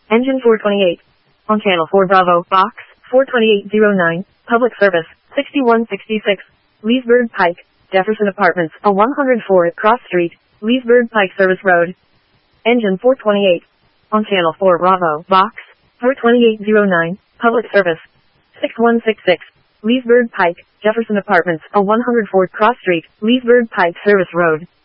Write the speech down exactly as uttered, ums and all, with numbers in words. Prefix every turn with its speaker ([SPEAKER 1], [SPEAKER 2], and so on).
[SPEAKER 1] Engine four twenty-eight. On Channel four Bravo, Box four twenty-eight oh nine, Public Service, sixty-one sixty-six, Leesburg Pike, Jefferson Apartments, a one oh four at Cross Street, Leesburg Pike Service Road. Engine four twenty-eight. On Channel four Bravo, Box four twenty-eight oh nine, Public Service, sixty-one sixty-six, Leesburg Pike, Jefferson Apartments, a one oh four Cross Street, Leesburg Pike Service Road.